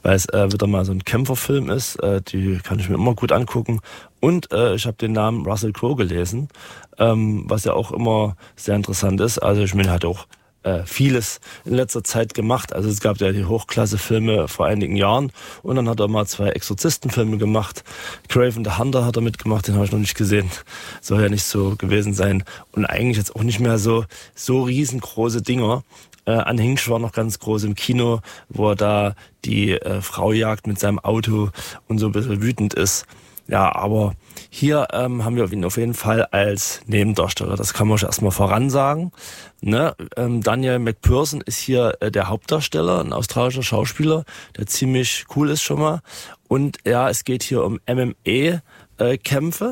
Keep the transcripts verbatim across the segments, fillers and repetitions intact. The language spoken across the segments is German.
weil es äh, wieder mal so ein Kämpferfilm ist. Äh, die kann ich mir immer gut angucken. Und äh, ich habe den Namen Russell Crowe gelesen, ähm, was ja auch immer sehr interessant ist. Also ich meine, hat auch äh, vieles in letzter Zeit gemacht. Also es gab ja die Hochklasse-Filme vor einigen Jahren und dann hat er mal zwei Exorzistenfilme gemacht. Craven the Hunter hat er mitgemacht, den habe ich noch nicht gesehen. Soll ja nicht so gewesen sein. Und eigentlich jetzt auch nicht mehr so so riesengroße Dinger. Äh, Unhinged war noch ganz groß im Kino, wo er da die äh, Frau jagt mit seinem Auto und so ein bisschen wütend ist. Ja, aber hier ähm, haben wir ihn auf jeden Fall als Nebendarsteller. Das kann man schon erstmal voran sagen. Ne? Ähm, Daniel McPherson ist hier äh, der Hauptdarsteller, ein australischer Schauspieler, der ziemlich cool ist schon mal. Und ja, es geht hier um M M A-Kämpfe.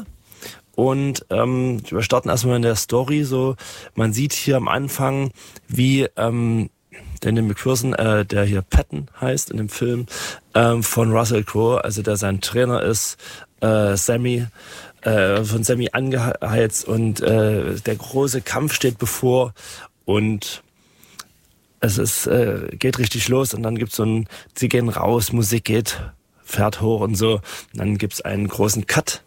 Und ähm, wir starten erstmal in der Story so. Man sieht hier am Anfang, wie ähm, Daniel McPherson, äh, der hier Patton heißt in dem Film, ähm, von Russell Crowe, also der sein Trainer ist, äh, Sammy, äh, von Sammy angeheizt und äh, der große Kampf steht bevor und es ist äh, geht richtig los und dann gibt's so ein, sie gehen raus, Musik geht, fährt hoch und so. Und dann gibt's einen großen Cut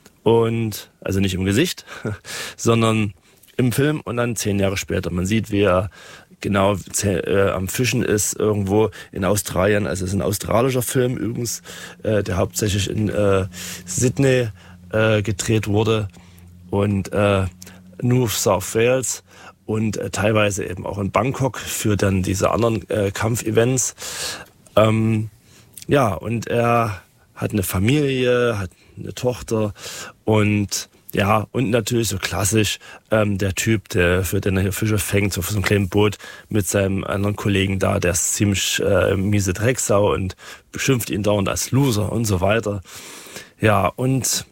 und also nicht im Gesicht, sondern im Film und dann zehn Jahre später. Man sieht, wie er genau äh, am Fischen ist irgendwo in Australien. Also es ist ein australischer Film übrigens, äh, der hauptsächlich in äh, Sydney äh, gedreht wurde und äh, New South Wales und äh, teilweise eben auch in Bangkok für dann diese anderen äh, Kampfevents. Ähm, ja, und er hat eine Familie, hat eine Tochter und ja, und natürlich so klassisch ähm, der Typ, der für den er hier Fische fängt, so für so ein kleines Boot mit seinem anderen Kollegen da, der ist ziemlich äh, miese Drecksau und beschimpft ihn dauernd als Loser und so weiter. Ja, und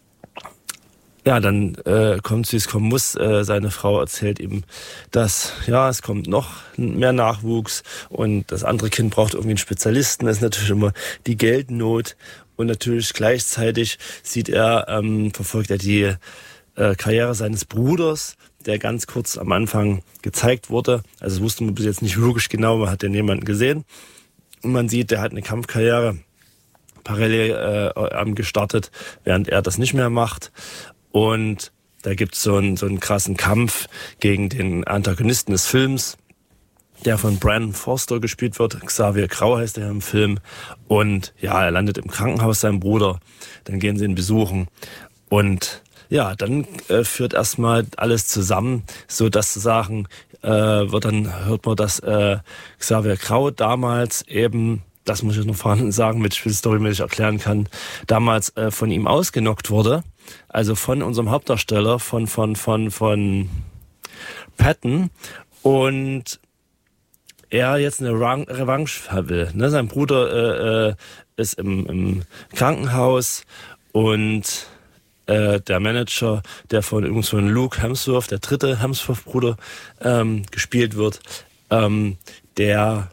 ja, dann äh, kommt, wie es kommen muss. Äh, seine Frau erzählt ihm, dass ja, es kommt noch mehr Nachwuchs und das andere Kind braucht irgendwie einen Spezialisten. Das ist natürlich immer die Geldnot. Und natürlich gleichzeitig sieht er, ähm, verfolgt er die äh, Karriere seines Bruders, der ganz kurz am Anfang gezeigt wurde. Also das wusste man bis jetzt nicht wirklich genau, man hat ja niemanden gesehen. Und man sieht, der hat eine Kampfkarriere parallel äh, gestartet, während er das nicht mehr macht. Und da gibt's so einen, so einen krassen Kampf gegen den Antagonisten des Films, der von Brandon Foster gespielt wird. Xavier Grau heißt er im Film. Und ja, er landet im Krankenhaus, sein Bruder. Dann gehen sie ihn besuchen. Und ja, dann äh, führt erstmal alles zusammen, so dass zu sagen, äh, wird dann, hört man, dass äh, Xavier Grau damals eben, das muss ich noch vorhin sagen, mit Spielstory-mäßig erklären kann, damals äh, von ihm ausgenockt wurde. Also von unserem Hauptdarsteller, von, von, von, von Patton. Und er jetzt eine Revanche will. Ne? Sein Bruder äh, ist im, im Krankenhaus und äh, der Manager, der von übrigens von Luke Hemsworth, der dritte Hemsworth-Bruder, ähm, gespielt wird, ähm, der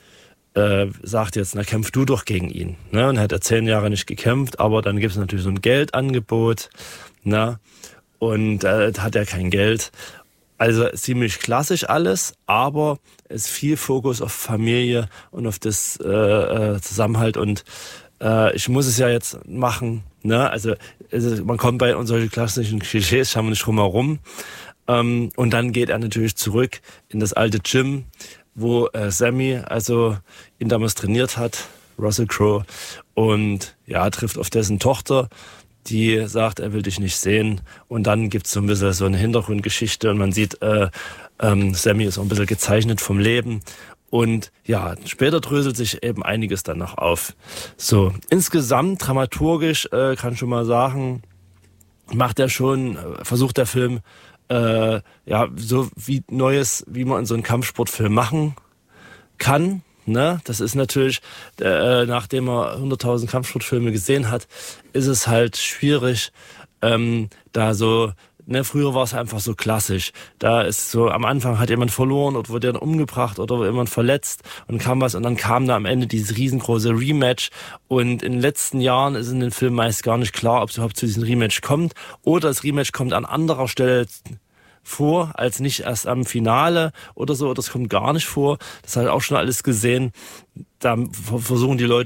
äh, sagt jetzt, na kämpf du doch gegen ihn. Ne? Und er hat er zehn Jahre nicht gekämpft, aber dann gibt es natürlich so ein Geldangebot, ne? Und äh, hat er kein Geld. Also ziemlich klassisch alles, aber es ist viel Fokus auf Familie und auf das äh, äh, Zusammenhalt und äh, ich muss es ja jetzt machen. Ne? Also, also man kommt bei solchen klassischen Klischees, schauen wir nicht drum herum. Ähm, und dann geht er natürlich zurück in das alte Gym, wo äh, Sammy also ihn damals trainiert hat, Russell Crowe, und ja, trifft auf dessen Tochter, die sagt, er will dich nicht sehen. Und dann gibt's so ein bisschen so eine Hintergrundgeschichte und man sieht, äh, ähm, Sammy ist auch ein bisschen gezeichnet vom Leben. Und ja, später dröselt sich eben einiges dann noch auf. So, insgesamt dramaturgisch äh, kann ich schon mal sagen, macht er schon, äh, versucht der Film, äh, ja, so wie Neues, wie man in so einen Kampfsportfilm machen kann. Ne? Das ist natürlich, äh, nachdem er hunderttausend Kampfsportfilme gesehen hat, ist es halt schwierig, ähm, da so, ne, früher war es einfach so klassisch. Da ist so, am Anfang hat jemand verloren oder wurde dann umgebracht oder wurde jemand verletzt und kam was und dann kam da am Ende dieses riesengroße Rematch und in den letzten Jahren ist in den Filmen meist gar nicht klar, ob es überhaupt zu diesem Rematch kommt oder das Rematch kommt an anderer Stelle vor, als nicht erst am Finale oder so, das kommt gar nicht vor. Das hat auch schon alles gesehen. Da versuchen die Leute